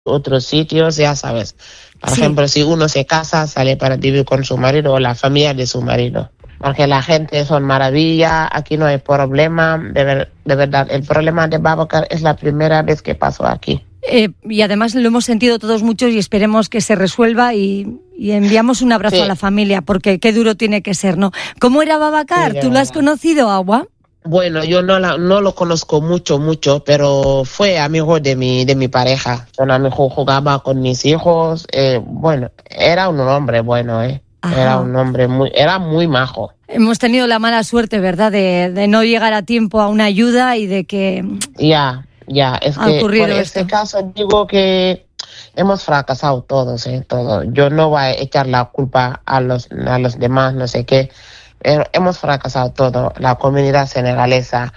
otros sitios, ya sabes. Por ejemplo, si uno se casa, sale para vivir con su marido o la familia de su marido. Porque la gente son maravilla, aquí no hay problema, de verdad. El problema de Babacar es la primera vez que pasó aquí. Y además lo hemos sentido todos muchos y esperemos que se resuelva y enviamos un abrazo a la familia, porque qué duro tiene que ser, ¿no? ¿Cómo era Babacar? ¿Tú lo has conocido, Agua? Bueno, yo no lo conozco mucho, pero fue amigo de mi pareja. Un amigo, jugaba con mis hijos. Bueno, era un hombre bueno, Era un hombre era muy majo. Hemos tenido la mala suerte, ¿verdad?, de no llegar a tiempo a una ayuda y de que... Ya, es que por este caso digo que hemos fracasado todos, todo. Yo no voy a echar la culpa a los demás, no sé qué. Hemos fracasado todo, la comunidad senegalesa,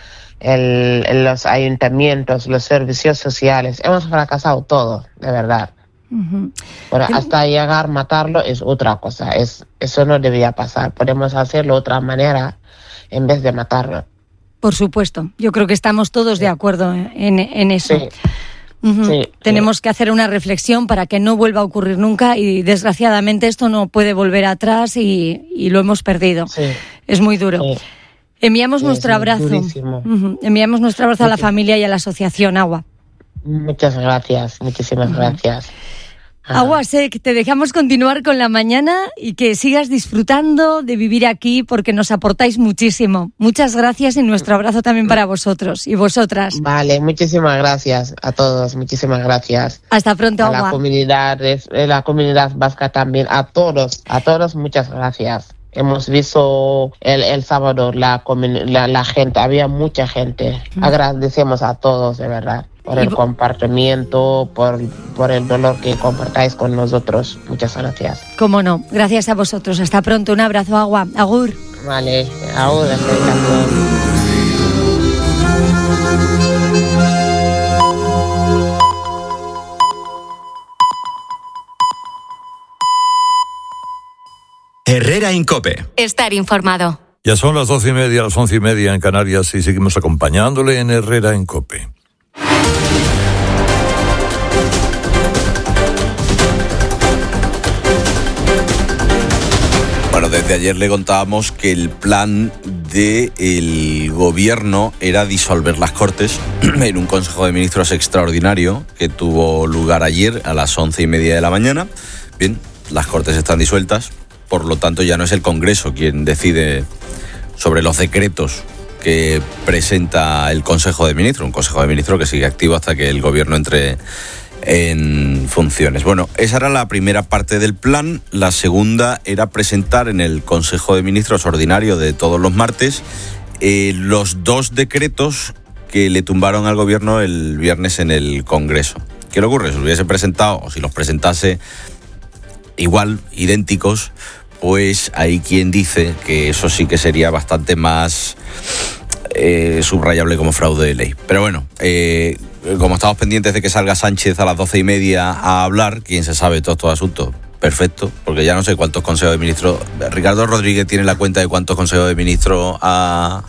los ayuntamientos, los servicios sociales, hemos fracasado todo, de verdad. Uh-huh. Pero hasta llegar a matarlo es otra cosa, eso no debía pasar, podemos hacerlo de otra manera en vez de matarlo. Por supuesto, yo creo que estamos todos de acuerdo en eso. Sí. Uh-huh. Sí, tenemos que hacer una reflexión para que no vuelva a ocurrir nunca y desgraciadamente esto no puede volver atrás y lo hemos perdido. Sí. Es muy duro. Sí. Enviamos nuestro abrazo. Uh-huh. Enviamos nuestro abrazo a la familia y a la asociación Agua. Muchas gracias, muchísimas gracias. Agua, sé que te dejamos continuar con la mañana y que sigas disfrutando de vivir aquí porque nos aportáis muchísimo. Muchas gracias y nuestro abrazo también para vosotros y vosotras. Vale, muchísimas gracias a todos, muchísimas gracias. Hasta pronto, Agua. A la comunidad vasca también, a todos, muchas gracias. Hemos visto el sábado la gente, había mucha gente. Agradecemos a todos, de verdad, por el compartimiento, por el dolor que compartáis con nosotros. Muchas gracias. Cómo no, gracias a vosotros. Hasta pronto, un abrazo, Agua. Agur. Vale, agur. Herrera en COPE. Estar informado. Ya son las 12:30, las 11:30 en Canarias y seguimos acompañándole en Herrera en COPE. Bueno, desde ayer le contábamos que el plan del gobierno era disolver las Cortes en un Consejo de Ministros extraordinario que tuvo lugar ayer a las 11:30 de la mañana. Bien, las Cortes están disueltas. Por lo tanto, ya no es el Congreso quien decide sobre los decretos que presenta el Consejo de Ministros, un Consejo de Ministros que sigue activo hasta que el Gobierno entre en funciones. Bueno, esa era la primera parte del plan. La segunda era presentar en el Consejo de Ministros ordinario de todos los martes los 2 decretos que le tumbaron al Gobierno el viernes en el Congreso. ¿Qué le ocurre? Si lo hubiese presentado o si los presentase igual, idénticos, pues hay quien dice que eso sí que sería bastante más subrayable como fraude de ley. Pero bueno, como estamos pendientes de que salga Sánchez a las 12:30 a hablar, ¿quién se sabe todo asunto? Perfecto, porque ya no sé cuántos consejos de ministros. Ricardo Rodríguez tiene la cuenta de cuántos consejos de ministros ha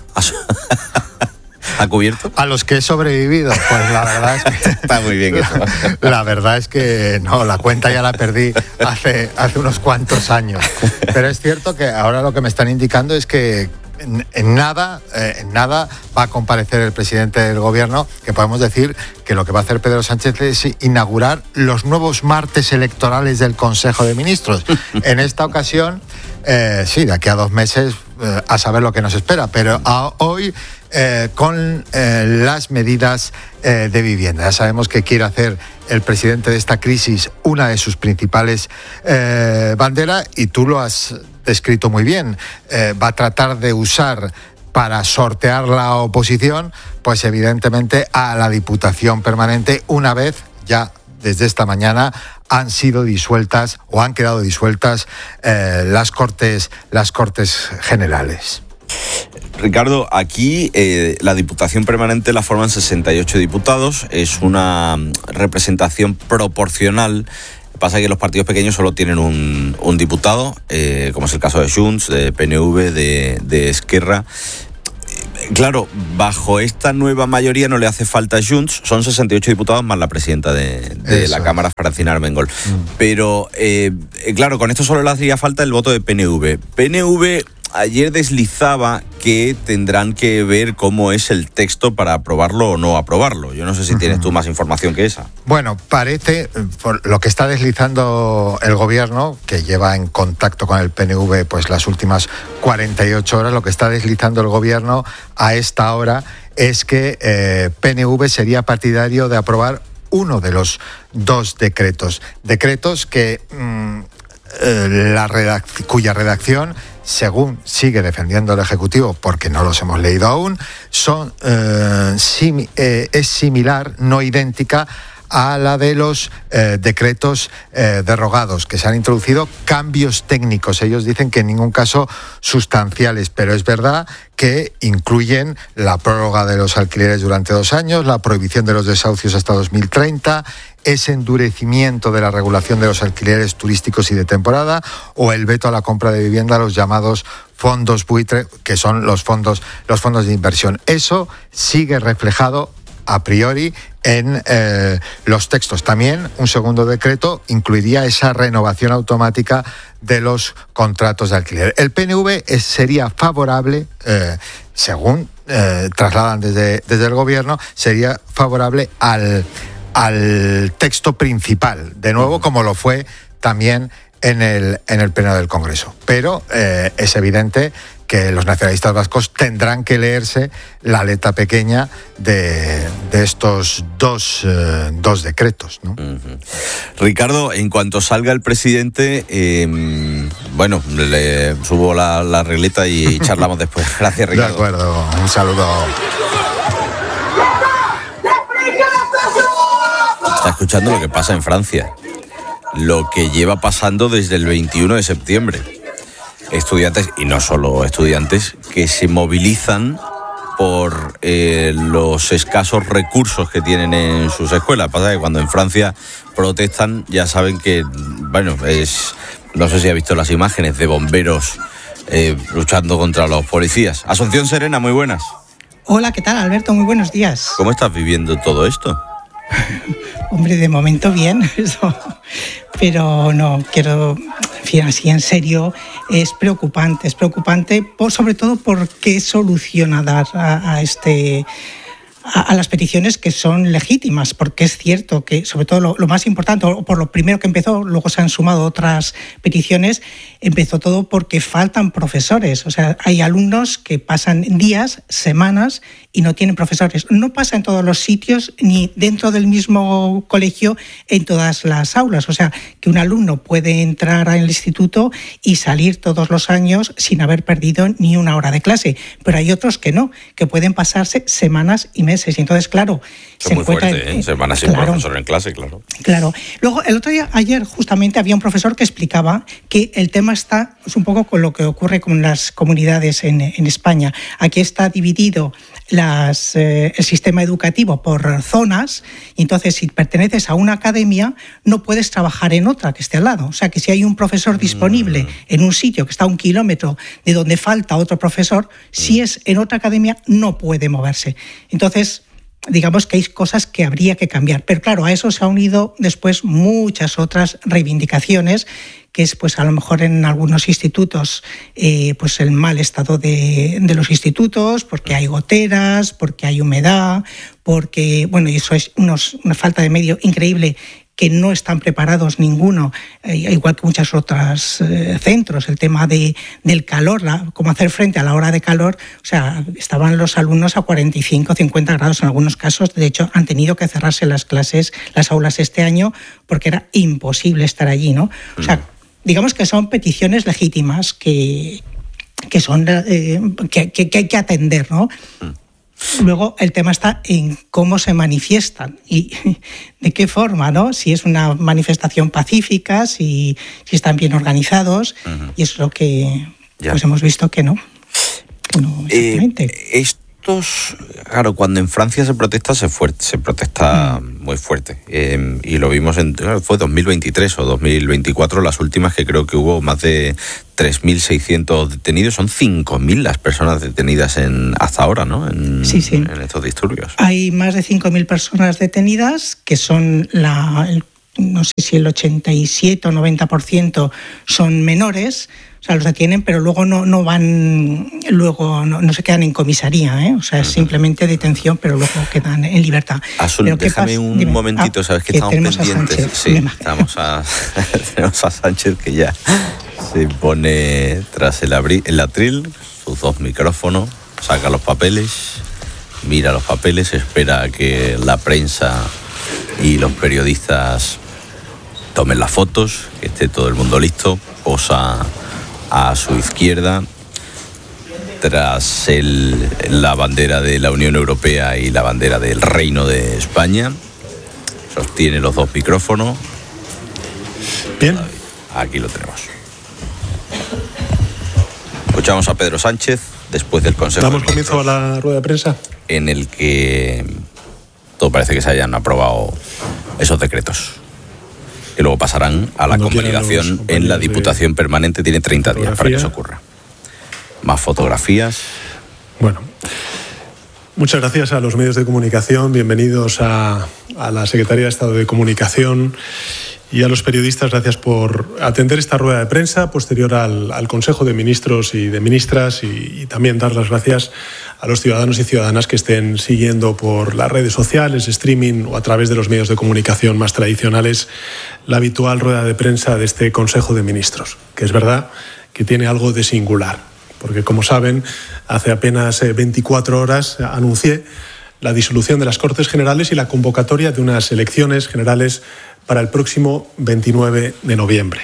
cubierto. A los que he sobrevivido, pues la verdad es que... Está muy bien eso. La verdad es que no, la cuenta ya la perdí hace unos cuantos años. Pero es cierto que ahora lo que me están indicando es que en nada va a comparecer el presidente del gobierno, que podemos decir que lo que va a hacer Pedro Sánchez es inaugurar los nuevos martes electorales del Consejo de Ministros. En esta ocasión, sí, de aquí a 2 meses, a saber lo que nos espera, pero hoy con las medidas de vivienda. Ya sabemos que quiere hacer el presidente de esta crisis una de sus principales banderas, y tú lo has descrito muy bien. Va a tratar de usar para sortear la oposición, pues evidentemente a la Diputación Permanente, una vez ya desde esta mañana han sido disueltas o han quedado disueltas las Cortes Generales. Ricardo, aquí la Diputación Permanente la forman 68 diputados, es una representación proporcional. Pasa que los partidos pequeños solo tienen un diputado, como es el caso de Junts, de PNV, de Esquerra. Claro, bajo esta nueva mayoría no le hace falta a Junts, son 68 diputados más la presidenta de la Cámara, Francina Armengol. Pero, claro, con esto solo le hacía falta el voto de PNV. PNV ayer deslizaba que tendrán que ver cómo es el texto para aprobarlo o no aprobarlo. Yo no sé si tienes tú más información que esa. Bueno, parece, por lo que está deslizando el gobierno, que lleva en contacto con el PNV pues las últimas 48 horas, lo que está deslizando el gobierno a esta hora es que PNV sería partidario de aprobar uno de los dos decretos que cuya redacción, según sigue defendiendo el Ejecutivo, porque no los hemos leído aún, es similar, no idéntica, a la de los decretos derogados, que se han introducido cambios técnicos. Ellos dicen que en ningún caso sustanciales, pero es verdad que incluyen la prórroga de los alquileres durante 2 años, la prohibición de los desahucios hasta 2030, ese endurecimiento de la regulación de los alquileres turísticos y de temporada, o el veto a la compra de vivienda, los llamados fondos buitre, que son los fondos de inversión. Eso sigue reflejado a priori en los textos. También un segundo decreto incluiría esa renovación automática de los contratos de alquiler. El PNV sería favorable, según trasladan desde el gobierno, sería favorable al texto principal, de nuevo como lo fue también en el Pleno del Congreso. Pero es evidente que los nacionalistas vascos tendrán que leerse la letra pequeña de estos dos decretos, ¿no? Ricardo, en cuanto salga el presidente, le subo la regleta y charlamos después. Gracias, Ricardo. De acuerdo, un saludo. Está escuchando lo que pasa en Francia, lo que lleva pasando desde el 21 de septiembre. Estudiantes, y no solo estudiantes, que se movilizan por los escasos recursos que tienen en sus escuelas. Pasa que cuando en Francia protestan, ya saben que, no sé si ha visto las imágenes de bomberos luchando contra los policías. Asunción Serena, muy buenas. Hola, ¿qué tal, Alberto? Muy buenos días. ¿Cómo estás viviendo todo esto? Hombre, de momento bien, pero no quiero, así en serio, es preocupante, sobre todo porque soluciona dar a las peticiones que son legítimas, porque es cierto que, sobre todo lo más importante, o por lo primero que empezó, luego se han sumado otras peticiones, empezó todo porque faltan profesores. O sea, hay alumnos que pasan días, semanas y no tienen profesores. No pasa en todos los sitios, ni dentro del mismo colegio, en todas las aulas. O sea, que un alumno puede entrar al instituto y salir todos los años sin haber perdido ni una hora de clase. Pero hay otros que no, que pueden pasarse semanas y meses. Y entonces, claro, es muy fuerte, semanas sin profesor en clase, claro. Claro. Luego, ayer justamente había un profesor que explicaba que el tema está un poco con lo que ocurre con las comunidades en España. Aquí está dividido el sistema educativo por zonas, y entonces si perteneces a una academia no puedes trabajar en otra que esté al lado. O sea, que si hay un profesor disponible en un sitio que está a 1 kilómetro de donde falta otro profesor, si es en otra academia no puede moverse. Entonces, digamos que hay cosas que habría que cambiar. Pero claro, a eso se han unido después muchas otras reivindicaciones, que es pues a lo mejor en algunos institutos pues el mal estado de los institutos, porque hay goteras, porque hay humedad, porque, y eso es una falta de medio increíble, que no están preparados ninguno, igual que muchos otros centros, el tema del calor, cómo hacer frente a la hora de calor. O sea, estaban los alumnos a 45, 50 grados en algunos casos. De hecho, han tenido que cerrarse las aulas este año, porque era imposible estar allí, ¿no? O sea, digamos que son peticiones legítimas que hay que atender, ¿no? Luego el tema está en cómo se manifiestan y de qué forma, ¿no? Si es una manifestación pacífica, si están bien organizados, y es lo que pues hemos visto que no. No exactamente. Claro, cuando en Francia se protesta, se protesta muy fuerte. Y lo vimos fue 2023 o 2024, las últimas, que creo que hubo más de 3.600 detenidos, son 5.000 las personas detenidas hasta ahora, ¿no? En estos disturbios. Hay más de 5.000 personas detenidas, que son no sé si el 87 o 90% son menores, o sea, los detienen, pero luego no se quedan en comisaría, ¿eh? O sea, es simplemente detención, pero luego quedan en libertad. Asun, déjame un momentito, sabes que estamos pendientes. Tenemos a Sánchez, que ya se pone tras el atril, sus 2 micrófonos, saca los papeles, mira los papeles, espera a que la prensa y los periodistas tomen las fotos, que esté todo el mundo listo, posa a su izquierda tras la bandera de la Unión Europea y la bandera del Reino de España. Sostiene los 2 micrófonos. Bien. Aquí lo tenemos. Escuchamos a Pedro Sánchez después del Consejo. ¿Damos comienzo a la rueda de prensa? En el que todo parece que se hayan aprobado esos decretos, que luego pasarán a la convalidación en la Diputación Permanente. Tiene 30 días para que eso ocurra. Más fotografías. Bueno, muchas gracias a los medios de comunicación, bienvenidos a la Secretaría de Estado de Comunicación, y a los periodistas, gracias por atender esta rueda de prensa posterior al Consejo de Ministros y de Ministras, y también dar las gracias a los ciudadanos y ciudadanas que estén siguiendo por las redes sociales, streaming o a través de los medios de comunicación más tradicionales la habitual rueda de prensa de este Consejo de Ministros, que es verdad que tiene algo de singular, porque como saben, hace apenas 24 horas anuncié la disolución de las Cortes Generales y la convocatoria de unas elecciones generales para el próximo 29 de noviembre.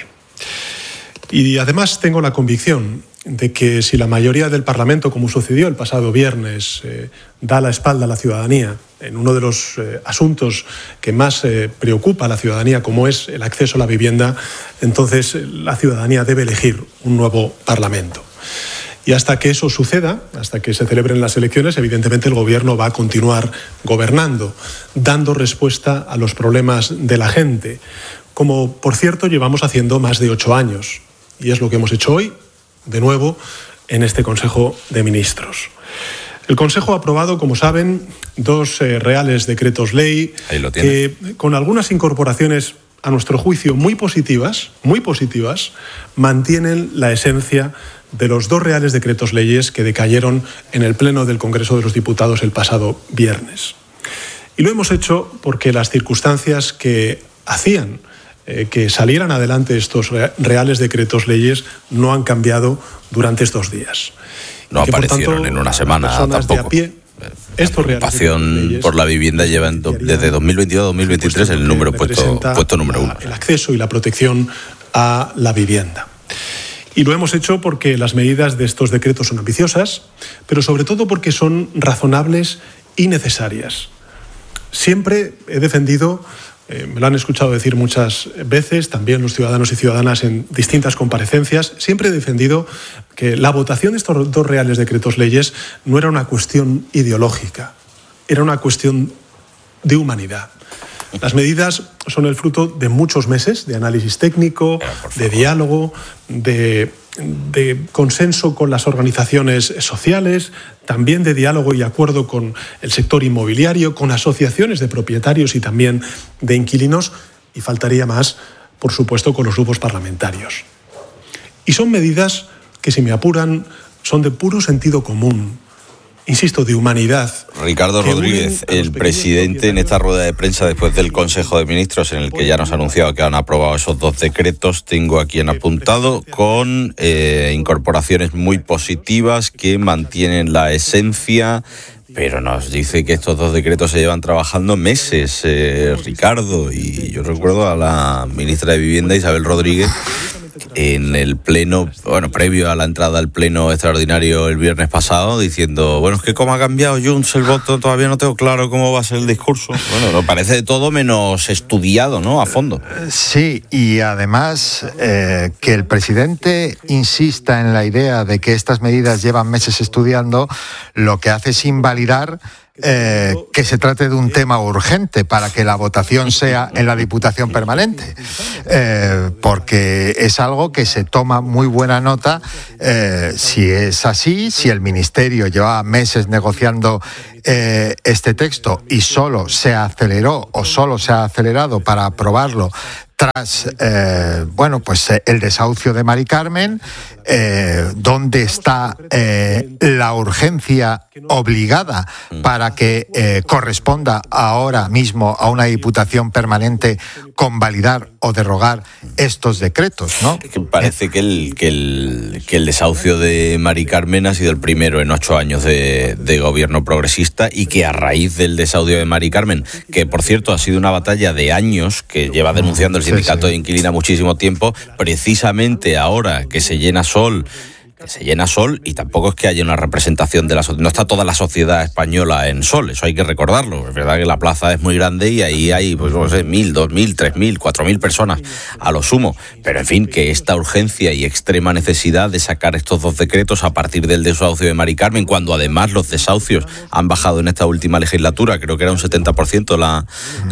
Y además tengo la convicción de que si la mayoría del Parlamento, como sucedió el pasado viernes, da la espalda a la ciudadanía en uno de los asuntos que más preocupa a la ciudadanía, como es el acceso a la vivienda, entonces la ciudadanía debe elegir un nuevo Parlamento. Y hasta que eso suceda, hasta que se celebren las elecciones, evidentemente el Gobierno va a continuar gobernando, dando respuesta a los problemas de la gente, como por cierto llevamos haciendo más de 8 años. Y es lo que hemos hecho hoy, de nuevo, en este Consejo de Ministros. El Consejo ha aprobado, como saben, 2 reales decretos ley que, con algunas incorporaciones a nuestro juicio muy positivas, mantienen la esencia de los 2 reales decretos leyes que decayeron en el Pleno del Congreso de los Diputados el pasado viernes. Y lo hemos hecho porque las circunstancias que hacían que salieran adelante estos reales decretos leyes no han cambiado durante estos días. No aparecieron en una semana tampoco. La preocupación por la vivienda lleva desde 2022 a 2023 el número puesto número 1. El acceso y la protección a la vivienda. Y lo hemos hecho porque las medidas de estos decretos son ambiciosas, pero sobre todo porque son razonables y necesarias. Siempre he defendido, me lo han escuchado decir muchas veces, también los ciudadanos y ciudadanas en distintas comparecencias, siempre he defendido que la votación de estos 2 reales decretos leyes no era una cuestión ideológica, era una cuestión de humanidad. Las medidas son el fruto de muchos meses de análisis técnico, de diálogo, de consenso con las organizaciones sociales, también de diálogo y acuerdo con el sector inmobiliario, con asociaciones de propietarios y también de inquilinos, y faltaría más, por supuesto, con los grupos parlamentarios. Y son medidas que, si me apuran, son de puro sentido común. Insisto, de humanidad. Ricardo Rodríguez, el presidente, en esta rueda de prensa después del Consejo de Ministros, en el que ya nos ha anunciado que han aprobado esos 2 decretos, tengo aquí en apuntado, con incorporaciones muy positivas que mantienen la esencia, pero nos dice que estos 2 decretos se llevan trabajando meses, Ricardo, y yo recuerdo a la ministra de Vivienda, Isabel Rodríguez, en el pleno, previo a la entrada al pleno extraordinario el viernes pasado, diciendo, es que como ha cambiado Junts el voto, todavía no tengo claro cómo va a ser el discurso. Lo parece de todo menos estudiado, ¿no?, a fondo. Sí, y además que el presidente insista en la idea de que estas medidas llevan meses estudiando, lo que hace es invalidar que se trate de un tema urgente para que la votación sea en la Diputación Permanente, porque es algo que se toma muy buena nota. Si es así, si el Ministerio llevaba meses negociando este texto y solo se aceleró o solo se ha acelerado para aprobarlo tras el desahucio de Mari Carmen, ¿dónde está la urgencia obligada para que corresponda ahora mismo a una Diputación Permanente convalidar o derogar estos decretos, ¿no? Parece que el desahucio de Mari Carmen ha sido el primero en 8 años de gobierno progresista, y que a raíz del desahucio de Mari Carmen, que por cierto ha sido una batalla de años que lleva denunciando el sindicato de Inquilina muchísimo tiempo, precisamente ahora que se llena Sol, y tampoco es que haya una representación de la sociedad, no está toda la sociedad española en Sol, eso hay que recordarlo. Es verdad que la plaza es muy grande y ahí hay, 1.000, 2.000, 3.000, 4.000 personas a lo sumo, pero en fin, que esta urgencia y extrema necesidad de sacar estos 2 decretos a partir del desahucio de Mari Carmen, cuando además los desahucios han bajado en esta última legislatura, creo que era un 70%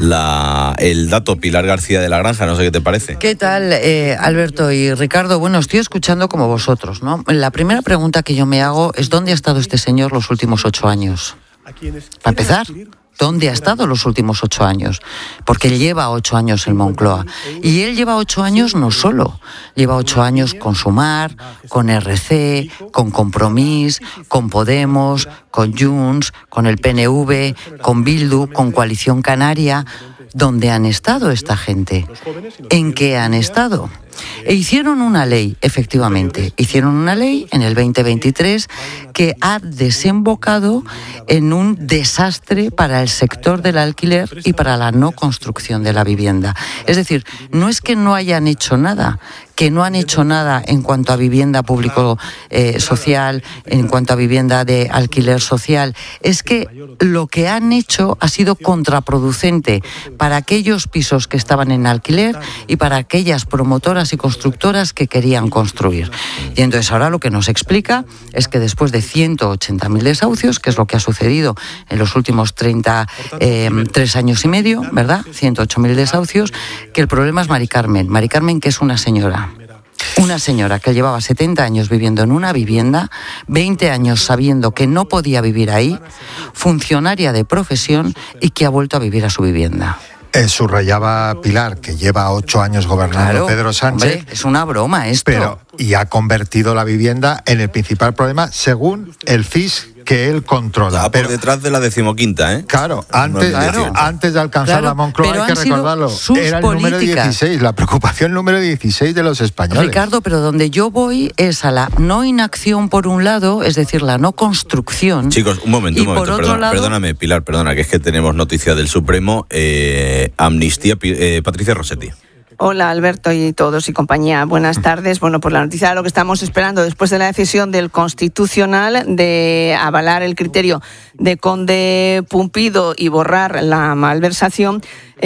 el dato. Pilar García de la Granja, no sé qué te parece. ¿Qué tal, Alberto y Ricardo? Bueno, estoy escuchando como vosotros, ¿no? La primera pregunta que yo me hago es ¿dónde ha estado este señor los últimos 8 años? Para empezar, ¿dónde ha estado los últimos 8 años? Porque él lleva 8 años en Moncloa. Y él lleva 8 años no solo. Lleva 8 años con Sumar, con RC, con Compromís, con Podemos, con Junts, con el PNV, con Bildu, con Coalición Canaria. ¿Dónde han estado esta gente? ¿En qué han estado? E hicieron una ley, efectivamente, hicieron una ley en el 2023 que ha desembocado en un desastre para el sector del alquiler y para la no construcción de la vivienda. Es decir, no es que no hayan hecho nada, que no han hecho nada en cuanto a vivienda público social, en cuanto a vivienda de alquiler social, es que lo que han hecho ha sido contraproducente para aquellos pisos que estaban en alquiler y para aquellas promotoras y constructoras que querían construir. Y entonces ahora lo que nos explica es que después de 180.000 desahucios, que es lo que ha sucedido en los últimos 3 años y medio, ¿verdad? 108.000 desahucios, que el problema es Mari Carmen. Mari Carmen, que es una señora que llevaba 70 años viviendo en una vivienda, 20 años sabiendo que no podía vivir ahí, funcionaria de profesión y que ha vuelto a vivir a su vivienda. Subrayaba Pilar que lleva 8 años gobernando Pedro Sánchez. Hombre, es una broma esto. Y ha convertido la vivienda en el principal problema según el CIS que él controla. Por detrás de la 15ª, ¿eh? Claro, antes de alcanzar la Moncloa, hay que recordarlo, era el número 16, la preocupación número 16 de los españoles. Ricardo, pero donde yo voy es a la no inacción por un lado, es decir, la no construcción. Chicos, un momento, perdóname, Pilar, que es que tenemos noticia del Supremo, Amnistía, Patricia Rossetti. Hola Alberto y todos y compañía, buenas tardes. Bueno, pues la noticia de lo que estamos esperando después de la decisión del Constitucional de avalar el criterio de Conde Pumpido y borrar la malversación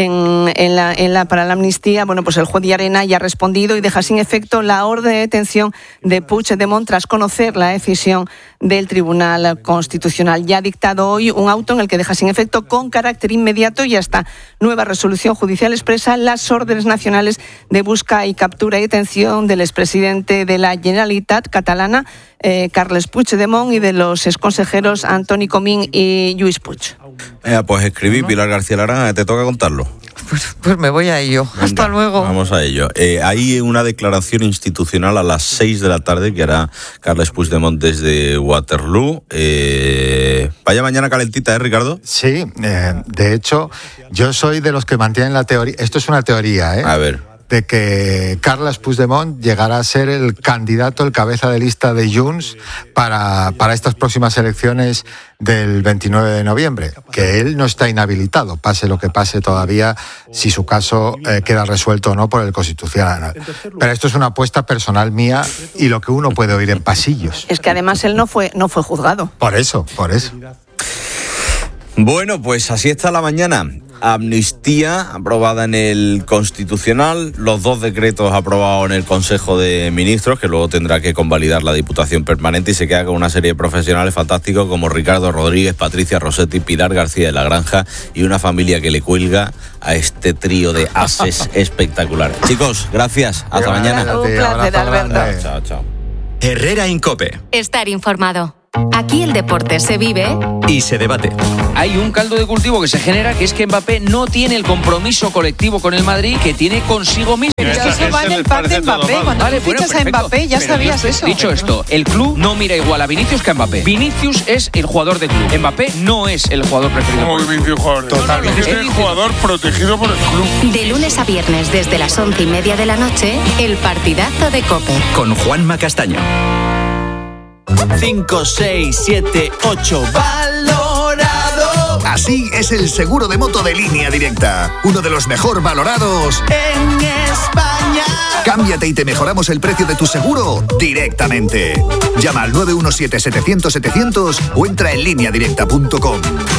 para la amnistía. Bueno, pues el juez Llarena ya ha respondido y deja sin efecto la orden de detención de Puigdemont tras conocer la decisión del Tribunal Constitucional. Ya ha dictado hoy un auto en el que deja sin efecto con carácter inmediato y hasta nueva resolución judicial expresa las órdenes nacionales de busca y captura y detención del expresidente de la Generalitat catalana, Carles Puigdemont, y de los exconsejeros Antoni Comín y Lluís Puig. Pues escribí, Pilar García Lara, te toca contarlo. Pues me voy a ello. Hasta luego. Vamos a ello. Hay una declaración institucional a las 6 de la tarde que hará Carles Puigdemont desde Waterloo. Vaya mañana calentita, ¿eh, Ricardo? Sí, de hecho, yo soy de los que mantienen la teoría. Esto es una teoría, ¿eh? A ver. De que Carles Puigdemont llegará a ser el candidato, el cabeza de lista de Junts para estas próximas elecciones del 29 de noviembre, que él no está inhabilitado, pase lo que pase todavía, si su caso queda resuelto o no por el Constitucional. Pero esto es una apuesta personal mía y lo que uno puede oír en pasillos. Es que además él no fue juzgado. Por eso. Bueno, pues así está la mañana. amnistía aprobada en el Constitucional, los 2 decretos aprobados en el Consejo de Ministros, que luego tendrá que convalidar la Diputación Permanente, y se queda con una serie de profesionales fantásticos como Ricardo Rodríguez, Patricia Rossetti, Pilar García de la Granja y una familia que le cuelga a este trío de ases espectacular. Chicos, gracias. Hasta mañana. Un placer, Alberto. Chao, chao. Herrera Incope. Estar informado. Aquí el deporte se vive y se debate. Hay un caldo de cultivo que se genera, que es que Mbappé no tiene el compromiso colectivo con el Madrid que tiene consigo mismo. Ya eso va en el pack de Mbappé. Cuando fichas a Mbappé ya sabías eso. Dicho esto, el club no mira igual a Vinicius que a Mbappé. Vinicius es el jugador del club. Mbappé no es el jugador preferido. ¿Cómo que Vinicius jugador? Totalmente. Es el jugador protegido por el club. de lunes a viernes desde las 11:30 de la noche, el partidazo de COPE. Con Juanma Castaño. 5, 6, 7, 8. ¡Valorado! Así es el seguro de moto de Línea Directa. Uno de los mejor valorados en España. Cámbiate y te mejoramos el precio de tu seguro directamente. Llama al 917-700-700 o entra en lineadirecta.com.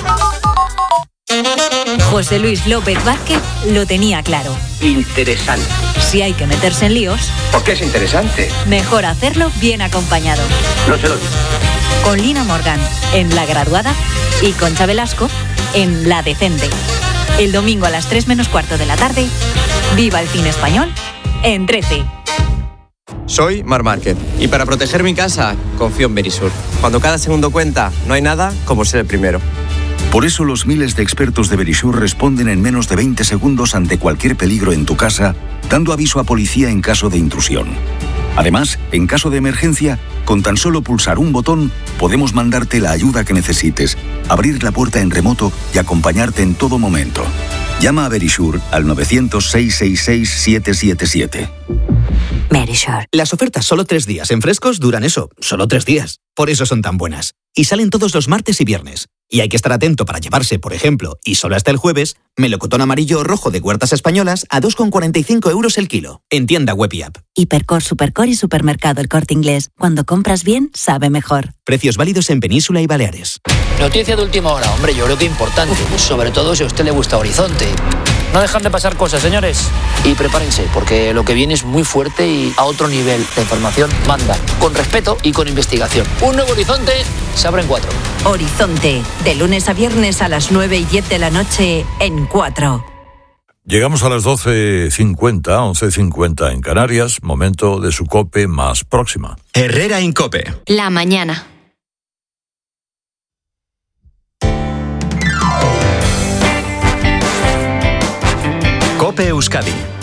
José Luis López Vázquez lo tenía claro. Interesante. Si hay que meterse en líos... ¿Por qué es interesante? Mejor hacerlo bien acompañado. No se lo digo. Con Lina Morgan, en La Graduada, y Concha Velasco, en La Decente. El domingo a las 3 menos cuarto de la tarde, viva el cine español en 13. Soy Mar Márquez y para proteger mi casa confío en Verisur. Cuando cada segundo cuenta, no hay nada como ser el primero. Por eso los miles de expertos de Verisur responden en menos de 20 segundos ante cualquier peligro en tu casa, dando aviso a policía en caso de intrusión. Además, en caso de emergencia, con tan solo pulsar un botón, podemos mandarte la ayuda que necesites, abrir la puerta en remoto y acompañarte en todo momento. Llama a Verisur al 900-666-777. Verisur. Las ofertas solo 3 días en Frescos duran eso, solo 3 días. Por eso son tan buenas. Y salen todos los martes y viernes. Y hay que estar atento para llevarse, por ejemplo, y solo hasta el jueves, melocotón amarillo o rojo de Huertas Españolas a 2,45 € el kilo. En tienda web y app. Hipercor, Supercor y Supermercado El Corte Inglés. Cuando compras bien, sabe mejor. Precios válidos en Península y Baleares. Noticia de última hora, hombre, yo creo que importante. Sobre todo si a usted le gusta Horizonte. No dejan de pasar cosas, señores. Y prepárense, porque lo que viene es muy fuerte y a otro nivel. La información manda, con respeto y con investigación. Un nuevo Horizonte se abre en 4. Horizonte, de lunes a viernes a las 9 y 10 de la noche en 4. Llegamos a las 12:50, 11:50 en Canarias, momento de su COPE más próxima. Herrera Incope. La mañana. COPE Euskadi.